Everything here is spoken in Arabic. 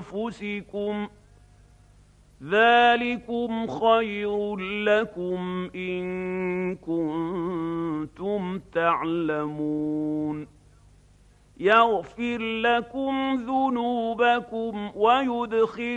أنفسكم ذلكم خير لكم إن كنتم تعلمون يغفر لكم ذنوبكم ويدخل